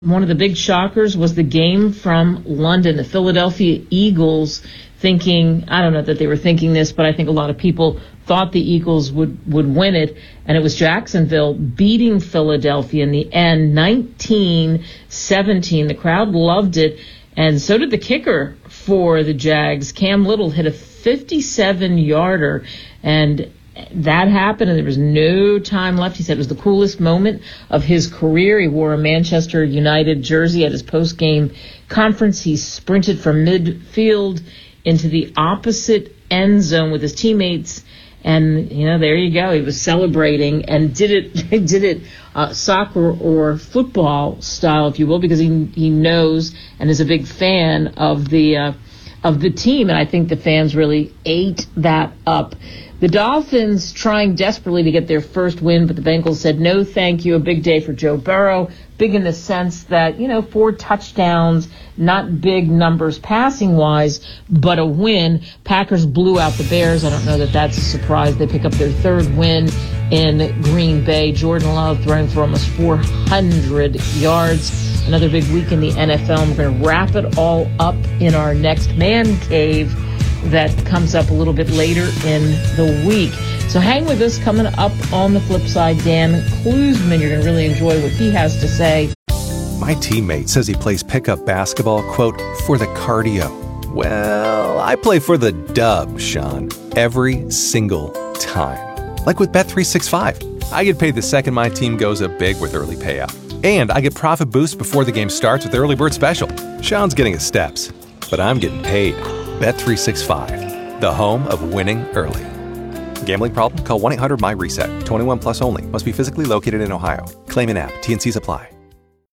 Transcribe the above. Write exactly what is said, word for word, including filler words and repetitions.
One of the big shockers was the game from London. The Philadelphia Eagles thinking, I don't know that they were thinking this, but I think a lot of people thought the Eagles would, would win it. And it was Jacksonville beating Philadelphia in the end, nineteen seventeen. The crowd loved it, and so did the kicker for the Jags. Cam Little hit a fifty-seven yarder, and that happened, and there was no time left. He said it was the coolest moment of his career. He wore a Manchester United jersey at his post-game conference. He sprinted from midfield into the opposite end zone with his teammates, and, you know, there you go. He was celebrating and did it did it uh, soccer or football style, if you will, because he he knows and is a big fan of the uh, of the team, and I think the fans really ate that up. The Dolphins trying desperately to get their first win, but the Bengals said no thank you. A big day for Joe Burrow. Big in the sense that, you know, four touchdowns, not big numbers passing-wise, but a win. Packers blew out the Bears. I don't know that that's a surprise. They pick up their third win in Green Bay. Jordan Love throwing for almost four hundred yards. Another big week in the N F L. We're going to wrap it all up in our next Man Cave that comes up a little bit later in the week. So hang with us. Coming up on the flip side, Dan Klusman. You're going to really enjoy what he has to say. My teammate says he plays pickup basketball, quote, for the cardio. Well, I play for the dub, Sean, every single time. Like with Bet three sixty-five. I get paid the second my team goes up big with early payout. And I get profit boost before the game starts with the early bird special. Sean's getting his steps, but I'm getting paid. Bet three sixty-five, the home of winning early. Gambling problem? Call one eight hundred M Y reset. twenty-one plus only. Must be physically located in Ohio. Claim in app. T and C's apply.